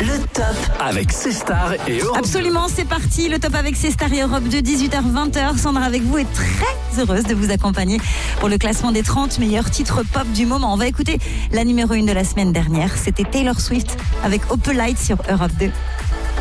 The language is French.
Le top avec C-Star et Europe 2. Absolument, c'est parti. Le top avec C-Star et Europe 2, 18h-20h. Sandra avec vous est très heureuse de vous accompagner pour le classement des 30 meilleurs titres pop du moment. On va écouter la numéro 1 de la semaine dernière. C'était Taylor Swift avec Opalite sur Europe 2.